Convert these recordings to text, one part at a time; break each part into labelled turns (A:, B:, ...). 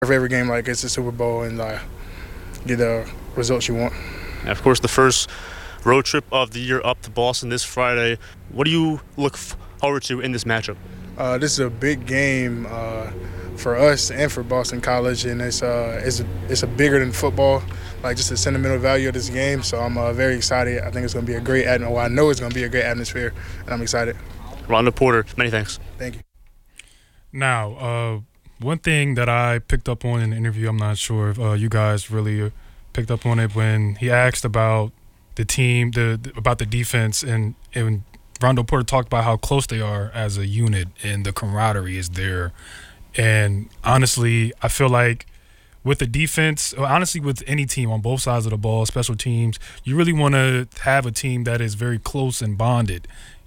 A: every game like it's a Super Bowl and get the results you want.
B: And of course, the first road trip of the year up to Boston this Friday. What do you look forward to in this matchup?
A: This is a big game for us and for Boston College, and it's a bigger than football, like just the sentimental value of this game. So I'm very excited. I think it's going to be a great atmosphere. Well, I know it's going to be a great atmosphere, and I'm excited.
B: Rondo Porter, many thanks.
A: Thank you.
C: Now, one thing that I picked up on in the interview, I'm not sure if you guys really picked up on it, when he asked about the team, about the defense, and Rondo Porter talked about how close they are as a unit and the camaraderie is there. And honestly, I feel like with the defense, or honestly with any team on both sides of the ball, special teams, you really want to have a team that is very close and bonded,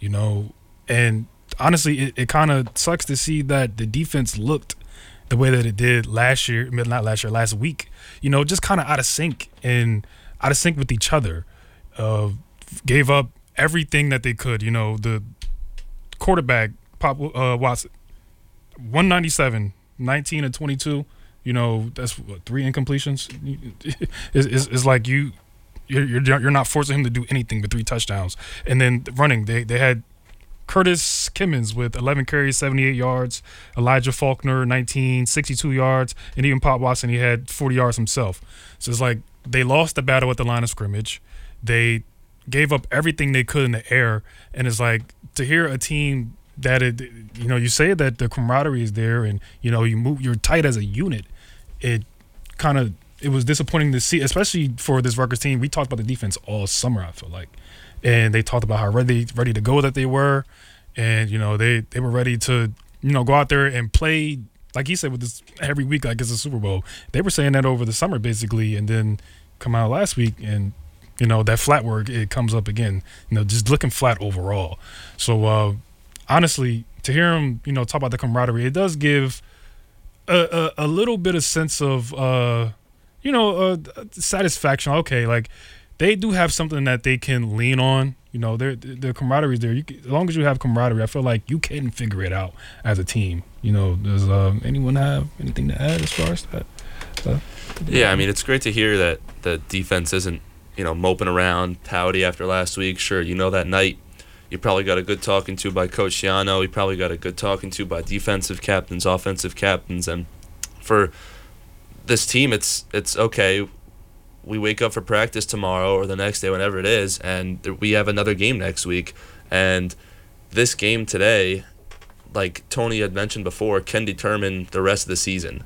C: And honestly, it kind of sucks to see that the defense looked the way that it did last week, just kind of out of sync with each other. Gave up everything that they could. The quarterback, Pop Watson, 197, 19 and 22. That's what, 3 incompletions. It's like you're not forcing him to do anything but 3 touchdowns. And then running, they had Curtis Kimmons with 11 carries, 78 yards. Elijah Faulkner, 19, 62 yards. And even Pop Watson, he had 40 yards himself. So it's like they lost the battle at the line of scrimmage. They gave up everything they could in the air. And it's like to hear a team that, you say that the camaraderie is there and, you're tight as a unit. It was disappointing to see, especially for this Rutgers team. We talked about the defense all summer, I feel like. And they talked about how ready to go that they were. And, they were ready to, go out there and play, like he said, with this every week like it's a Super Bowl. They were saying that over the summer, basically, and then come out last week and, that flat work, it comes up again, just looking flat overall. So, honestly, to hear him, talk about the camaraderie, it does give a little bit of sense of, satisfaction. Okay, like, they do have something that they can lean on. Their camaraderie is there. As long as you have camaraderie, I feel like you can figure it out as a team. Does anyone have anything to add as far as that?
D: Yeah, I mean, it's great to hear that the defense isn't, moping around, pouty after last week. Sure, that night you probably got a good talking to by Coach Schiano. You probably got a good talking to by defensive captains, offensive captains. And for this team, it's okay. We wake up for practice tomorrow or the next day, whenever it is, and we have another game next week. And this game today, like Tony had mentioned before, can determine the rest of the season.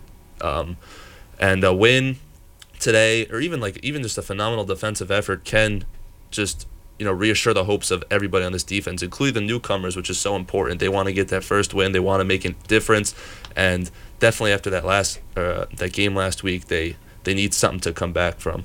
D: And a win today, or even just a phenomenal defensive effort, can just reassure the hopes of everybody on this defense, including the newcomers, which is so important. They want to get that first win. They want to make a difference, and definitely after that game last week, they need something to come back from.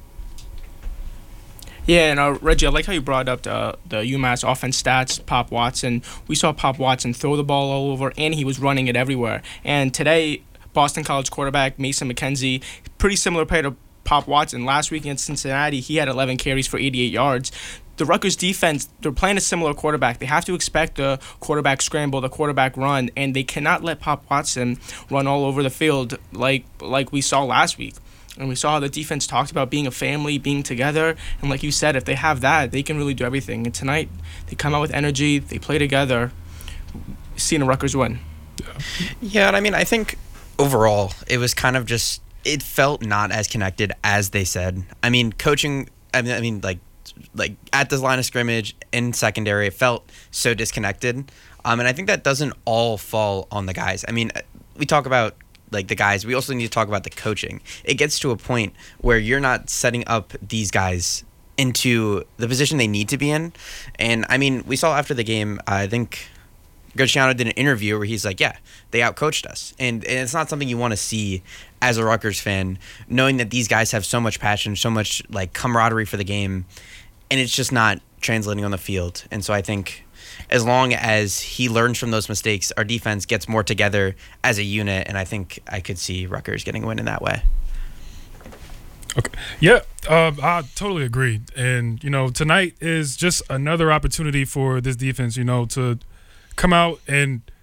E: Yeah, and Reggie, I like how you brought up the UMass offense stats, Pop Watson. We saw Pop Watson throw the ball all over, and he was running it everywhere. And today, Boston College quarterback Mason McKenzie, pretty similar play to Pop Watson. Last week against Cincinnati, he had 11 carries for 88 yards. The Rutgers defense, they're playing a similar quarterback. They have to expect the quarterback scramble, the quarterback run, and they cannot let Pop Watson run all over the field like we saw last week. And we saw how the defense talked about being a family, being together. And like you said, if they have that, they can really do everything. And tonight, they come out with energy. They play together. Seeing the Rutgers win.
F: Yeah, and I mean, I think overall, it was kind of just, it felt not as connected as they said. I mean, coaching, like at the line of scrimmage in secondary, it felt so disconnected. And I think that doesn't all fall on the guys. I mean, we talk about like the guys, we also need to talk about the coaching. It gets to a point where you're not setting up these guys into the position they need to be in. And I mean, we saw after the game, I think Schiano did an interview where he's like, yeah, they outcoached us. And it's not something you want to see as a Rutgers fan, knowing that these guys have so much passion, so much like camaraderie for the game, and it's just not translating on the field. And so I think as long as he learns from those mistakes, our defense gets more together as a unit, and I think I could see Rutgers getting a win in that way.
C: Okay. Yeah, I totally agree. And, tonight is just another opportunity for this defense, to come out and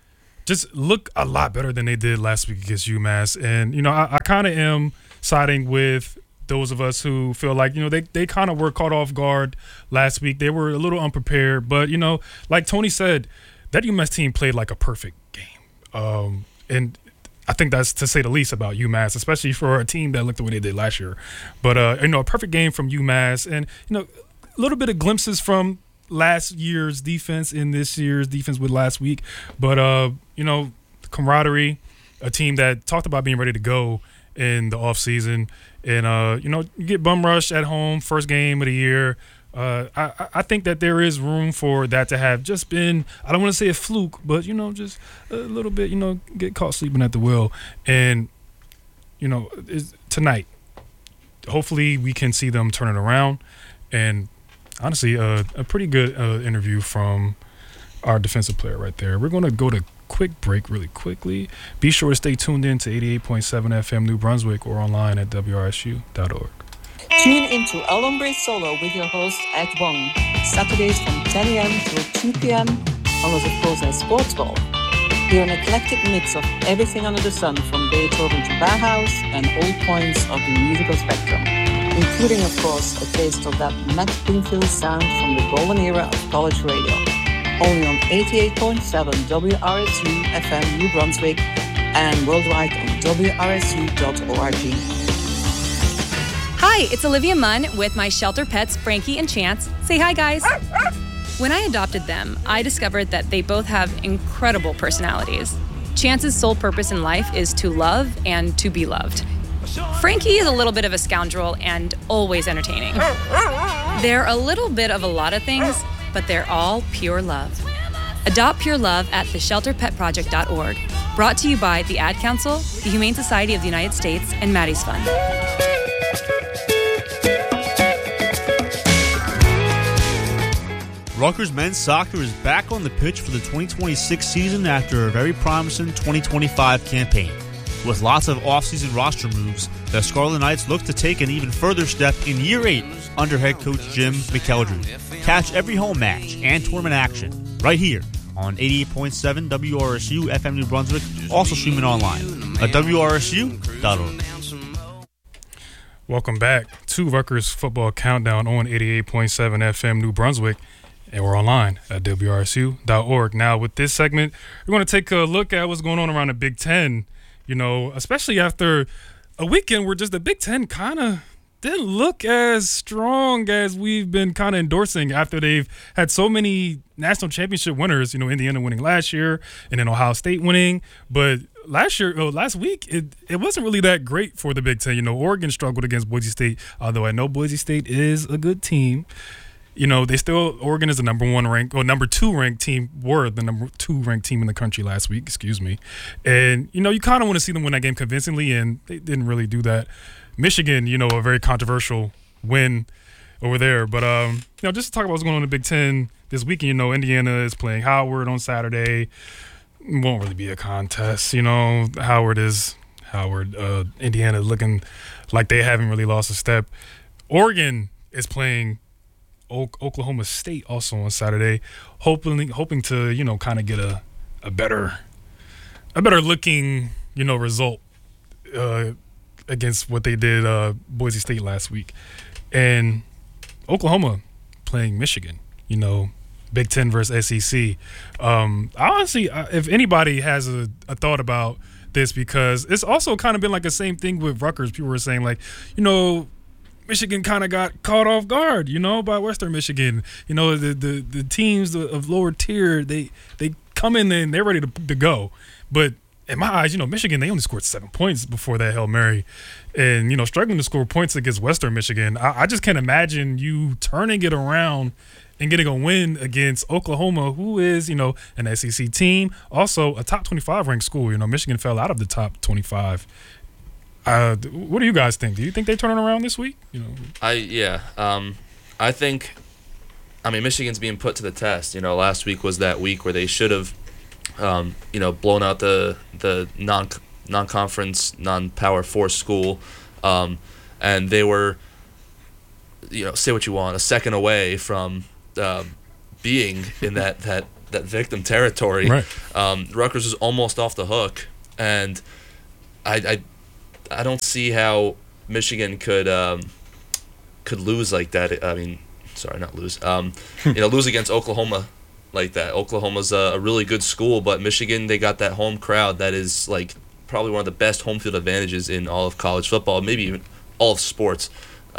C: just look a lot better than they did last week against UMass. And, I kind of am siding with those of us who feel like, they kind of were caught off guard last week. They were a little unprepared. But, like Tony said, that UMass team played like a perfect game. And I think that's to say the least about UMass, especially for a team that looked the way they did last year. But, a perfect game from UMass. And, a little bit of glimpses from last year's defense in this year's defense with last week. But, camaraderie, a team that talked about being ready to go in the offseason. And, you get bum rushed at home, first game of the year. I think that there is room for that to have just been, I don't want to say a fluke, but, just a little bit, get caught sleeping at the wheel. And, tonight, hopefully we can see them turn it around. And honestly, a pretty good interview from our defensive player right there. We're going to go to quick break really quickly. Be sure to stay tuned in to 88.7 FM New Brunswick or online at WRSU.org.
G: Tune into El Hombre Solo with your host, Ed Wong, Saturdays from 10 a.m. till 2 p.m. on Los Ecos Sports Ball. Hear an eclectic mix of everything under the sun from Beethoven to Bauhaus and all points of the musical spectrum, including, of course, a taste of that Matt Pinfield sound from the golden era of college radio. Only on 88.7 WRSU FM New Brunswick and worldwide on WRSU.org.
H: Hi, it's Olivia Munn with my shelter pets, Frankie and Chance. Say hi, guys. When I adopted them, I discovered that they both have incredible personalities. Chance's sole purpose in life is to love and to be loved. Frankie is a little bit of a scoundrel and always entertaining. They're a little bit of a lot of things, but they're all pure love. Adopt pure love at theshelterpetproject.org. Brought to you by the Ad Council, the Humane Society of the United States, and Maddie's Fund.
B: Rutgers men's soccer is back on the pitch for the 2026 season after a very promising 2025 campaign. With lots of off-season roster moves, the Scarlet Knights look to take an even further step in Year 8 under head coach Jim McElderry. Catch every home match and tournament action right here on 88.7 WRSU FM New Brunswick, also streaming online at WRSU.org.
C: Welcome back to Rutgers Football Countdown on 88.7 FM New Brunswick, and we're online at WRSU.org. Now, with this segment, we're going to take a look at what's going on around the Big Ten, especially after a weekend where just the Big Ten kind of didn't look as strong as we've been kind of endorsing after they've had so many national championship winners, Indiana winning last year and then Ohio State winning. But last week, it wasn't really that great for the Big Ten. Oregon struggled against Boise State, although I know Boise State is a good team. Oregon is the number 2 ranked team, were the number 2 ranked team in the country last week, And, you kind of want to see them win that game convincingly, and they didn't really do that. Michigan, a very controversial win over there. But, just to talk about what's going on in the Big Ten this weekend, Indiana is playing Howard on Saturday. It won't really be a contest. Howard. Indiana looking like they haven't really lost a step. Oregon is playing Oklahoma State also on Saturday, hoping to kind of get a better looking result against what they did Boise State last week. And Oklahoma playing Michigan, Big Ten versus SEC. Honestly, if anybody has a thought about this, because it's also kind of been like the same thing with Rutgers. People were saying like, Michigan kind of got caught off guard, by Western Michigan. The teams of lower tier, they come in and they're ready to go. But in my eyes, Michigan, they only scored 7 points before that Hail Mary. And, struggling to score points against Western Michigan. I just can't imagine you turning it around and getting a win against Oklahoma, who is, an SEC team, also a top 25 ranked school. Michigan fell out of the top 25. What do you guys think? Do you think they're turning around this week?
D: I think, Michigan's being put to the test. Last week was that week where they should have, blown out the non-conference, non-power 4 school, and they were, say what you want, a second away from being in that victim territory.
C: Right.
D: Rutgers is almost off the hook, and I don't see how Michigan could lose like that. I mean, sorry, not lose. Lose against Oklahoma like that. Oklahoma's a really good school, but Michigan, they got that home crowd that is like probably one of the best home field advantages in all of college football, maybe even all of sports.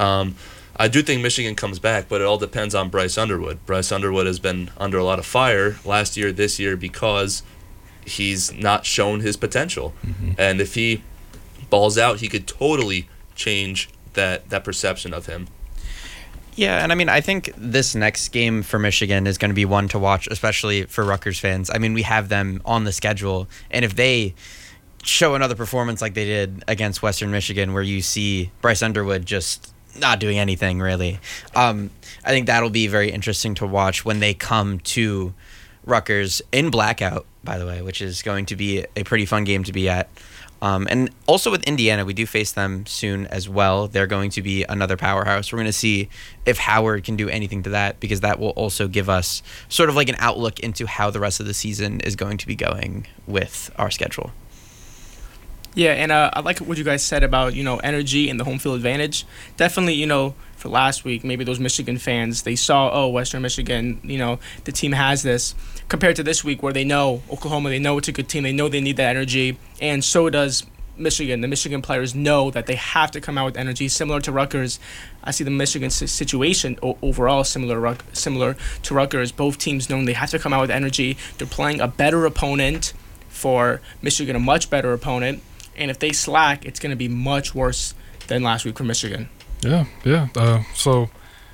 D: I do think Michigan comes back, but it all depends on Bryce Underwood. Bryce Underwood has been under a lot of fire last year, this year, because he's not shown his potential. Mm-hmm. And if he balls out, he could totally change that perception of him.
F: Yeah, and I mean, I think this next game for Michigan is going to be one to watch, especially for Rutgers fans. I mean, we have them on the schedule, and if they show another performance like they did against Western Michigan, where you see Bryce Underwood just not doing anything really, I think that'll be very interesting to watch when they come to Rutgers in blackout, by the way, which is going to be a pretty fun game to be at. And also with Indiana, we do face them soon as well. They're going to be another powerhouse. We're going to see if Howard can do anything to that, because that will also give us sort of like an outlook into how the rest of the season is going to be going with our schedule.
E: Yeah, and I like what you guys said about, energy and the home field advantage. Definitely, for last week, maybe those Michigan fans, they saw, Western Michigan, the team has this, compared to this week where they know Oklahoma, they know it's a good team, they know they need that energy, and so does Michigan. The Michigan players know that they have to come out with energy, similar to Rutgers. I see the Michigan situation overall similar to Rutgers. Both teams know they have to come out with energy. They're playing a better opponent. For Michigan, a much better opponent. And if they slack, it's going to be much worse than last week for Michigan.
C: Yeah. So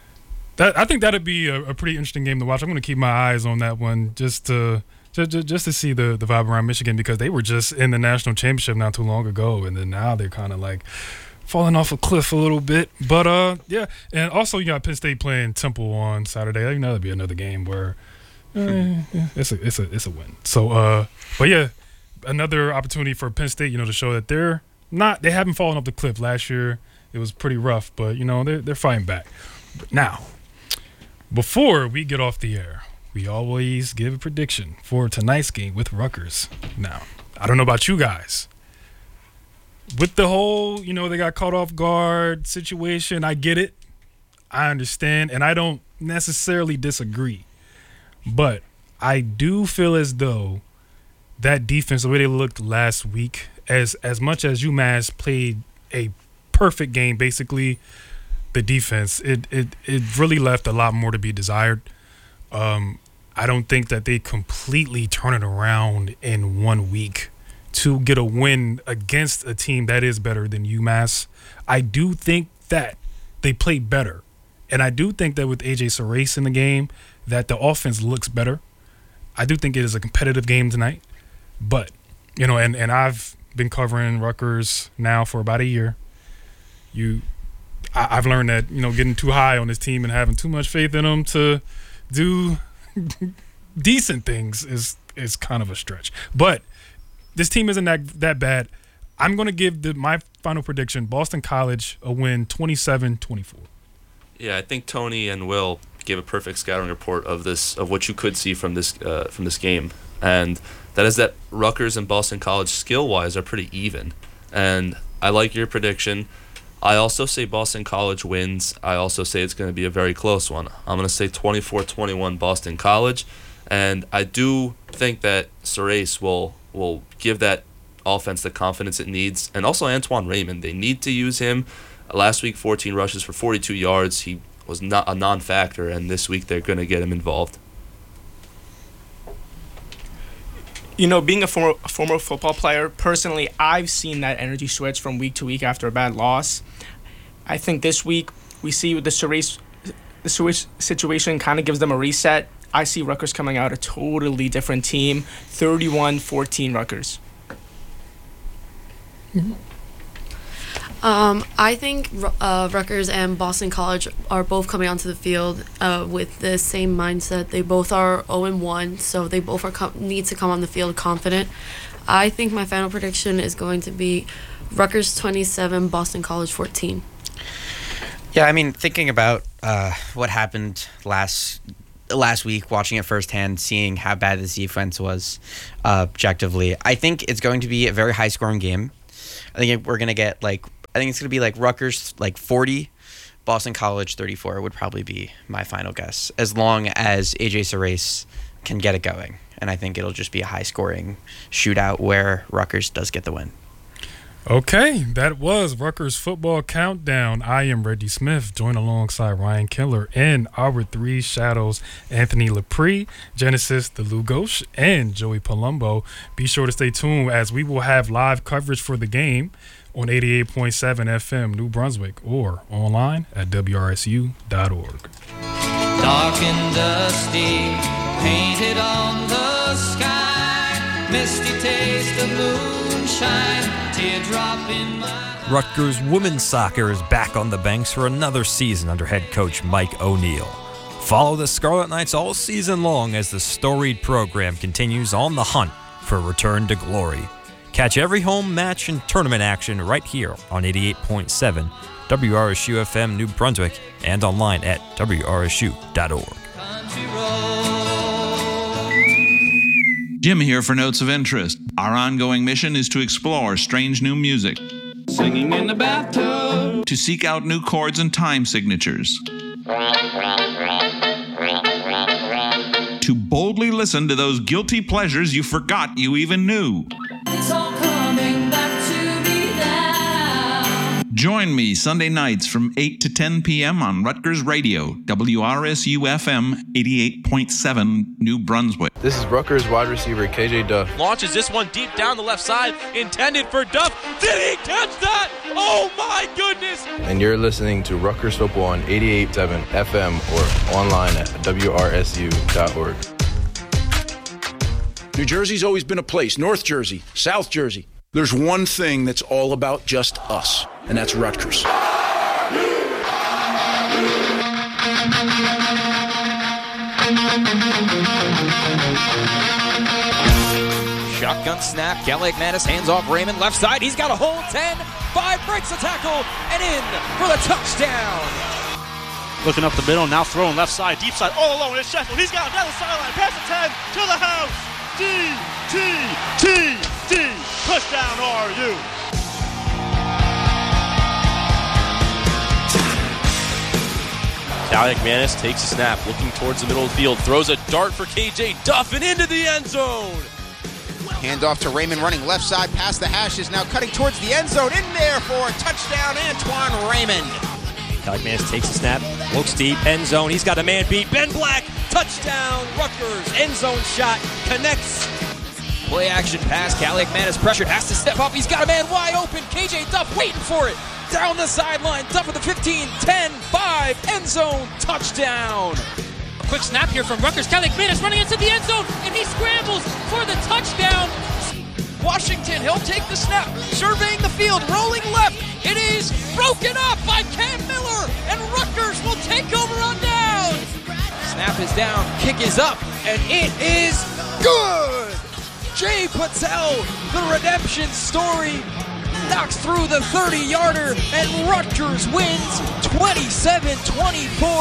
C: I think that'd be a pretty interesting game to watch. I'm going to keep my eyes on that one just to see the vibe around Michigan, because they were just in the national championship not too long ago, and then now they're kind of like falling off a cliff a little bit. But yeah, and also you got Penn State playing Temple on Saturday. That'd be another game where it's a win. So but yeah. Another opportunity for Penn State, to show that they haven't fallen off the cliff. Last year it was pretty rough, but they're fighting back. But now, before we get off the air, we always give a prediction for tonight's game with Rutgers. Now, I don't know about you guys. With the whole, they got caught off guard situation, I get it. I understand, and I don't necessarily disagree. But I do feel as though that defense, the way they looked last week, as much as UMass played a perfect game, basically, the defense, it really left a lot more to be desired. I don't think that they completely turn it around in 1 week to get a win against a team that is better than UMass. I do think that they play better. And I do think that with A.J. Surace in the game, that the offense looks better. I do think it is a competitive game tonight. But, and I've been covering Rutgers now for about a year. I've learned that, getting too high on this team and having too much faith in them to do decent things is kind of a stretch. But this team isn't that bad. I'm going to give my final prediction, Boston College, a win 27-24.
D: Yeah, I think Tony and Will gave a perfect scouting report of what you could see from this game. And that is that Rutgers and Boston College skill-wise are pretty even. And I like your prediction. I also say Boston College wins. I also say it's going to be a very close one. I'm going to say 24-21 Boston College. And I do think that Surace will give that offense the confidence it needs. And also Antoine Raymond. They need to use him. Last week, 14 rushes for 42 yards. He was not a non-factor. And this week, they're going to get him involved.
E: Being a former football player, personally, I've seen that energy switch from week to week after a bad loss. I think this week we see with the Surace situation kind of gives them a reset. I see Rutgers coming out a totally different team, 31-14 Rutgers.
I: Mm-hmm. I think Rutgers and Boston College are both coming onto the field with the same mindset. They both are 0-1, so they both need to come on the field confident. I think my final prediction is going to be Rutgers 27, Boston College 14.
F: Yeah, I mean, thinking about what happened last last week, watching it firsthand, seeing how bad this defense was objectively. I think it's going to be a very high-scoring game. I think it's going to be like Rutgers 40, Boston College 34 would probably be my final guess, as long as AJ Sarace can get it going. And I think it'll just be a high-scoring shootout where Rutgers does get the win.
C: Okay, that was Rutgers Football Countdown. I am Reggie Smith, joined alongside Ryan Killer and our three shadows, Anthony Lepre, Genesis DeLugos, and Joey Palumbo. Be sure to stay tuned as we will have live coverage for the game on 88.7 FM New Brunswick or online at WRSU.org.
J: Dark and dusty, painted on the sky, misty taste of moonshine.
K: Rutgers women's soccer is back on the banks for another season under head coach Mike O'Neill. Follow the Scarlet Knights all season long as the storied program continues on the hunt for a return to glory. Catch every home match and tournament action right here on 88.7 WRSU FM New Brunswick and online at WRSU.org.
L: Jim here for Notes of Interest. Our ongoing mission is to explore strange new music,
J: singing in the bathtub,
L: to seek out new chords and time signatures, to boldly listen to those guilty pleasures you forgot you even knew.
J: It's all coming back to me now.
L: Join me Sunday nights from 8 to 10 p.m. on Rutgers Radio, WRSU FM 88.7 New Brunswick.
M: This is Rutgers wide receiver KJ Duff.
N: Launches this one deep down the left side, intended for Duff. Did he catch that? Oh my goodness!
M: And you're listening to Rutgers Football on 88.7 FM or online at WRSU.org.
O: New Jersey's always been a place. North Jersey, South Jersey. There's one thing that's all about just us, and that's Rutgers.
P: Shotgun snap. Kelly McManus hands off Raymond. Left side. He's got a hole. 10. 5 breaks the tackle and in for the touchdown.
B: Looking up the middle, now throwing left side, deep side, all alone. It's Sheffield. He's got another sideline. Pass the 10 to the house. D. Touchdown RU.
N: Kelly McManus takes a snap, looking towards the middle of the field, throws a dart for KJ Duff and into the end zone.
Q: Handoff to Raymond running left side past the hashes, now cutting towards the end zone. In there for a touchdown, Antoine Raymond.
P: Kelly McManus takes a snap, looks deep, end zone. He's got a man beat. Ben Black, touchdown, Rutgers. End zone shot, connects. Play action pass. Kelly McManus pressured, has to step up. He's got a man wide open. KJ Duff waiting for it. Down the sideline, Duff with the 15, 10, 5, end zone, touchdown.
R: Quick snap here from Rutgers. Kelly McManus running into the end zone, and he scrambles for the touchdown.
P: Washington, he'll take the snap, surveying the field, rolling left. It is broken up by Cam Miller, and Rutgers will take over on down. Snap is down, kick is up, and it is good. Jay Patel, the redemption story, knocks through the 30-yarder, and Rutgers wins 27-24.